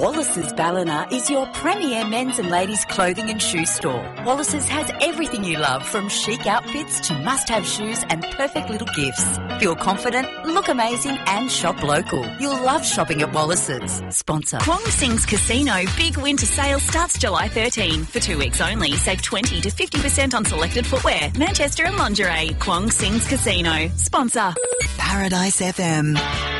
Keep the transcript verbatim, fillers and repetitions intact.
Wallace's Ballina is your premier men's and ladies' clothing and shoe store. Wallace's has everything you love, from chic outfits to must-have shoes and perfect little gifts. Feel confident, look amazing and shop local. You'll love shopping at Wallace's. Sponsor. Kwong Sing's Casino Big Winter Sale starts July thirteenth. For two weeks only, save twenty to fifty percent on selected footwear, Manchester and lingerie. Kwong Sing's Casino. Sponsor. Paradise F M.